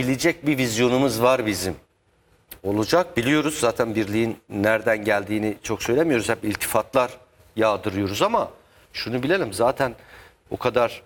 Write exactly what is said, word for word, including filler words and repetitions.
gidilecek bir vizyonumuz var bizim. Olacak, biliyoruz zaten birliğin nereden geldiğini çok söylemiyoruz. Hep iltifatlar yağdırıyoruz ama şunu bilelim, zaten o kadar